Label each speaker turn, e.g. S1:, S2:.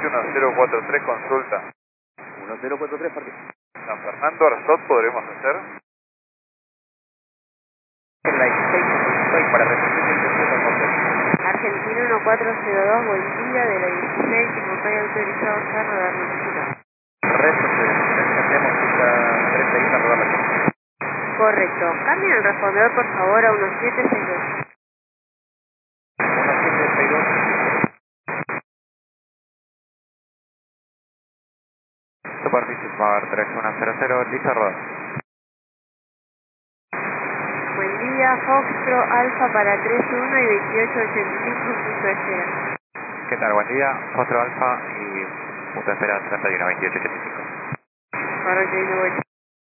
S1: 1043, consulta.
S2: 1043, partido.
S1: San Fernando, Arzot, ¿podremos hacer?
S2: En la 16 estoy para repetir el tercero completo.
S3: Argentina 1402, buen día, de la 16, como hay autorizado a rodar velocidad.
S2: Tenemos cita 31 a rodar la cosa.
S3: Correcto. Cambien el respondedor, por favor, a 1762.
S2: 1762. Superficie Power 3100, listo a rodar.
S3: Buen día, Foxtro Alfa para 31 y 2885, punto de espera.
S2: ¿Qué tal? Buen día. Foxtrot Alfa y punto de espera 31, 28, 85.
S3: Correcto, y de vuelta.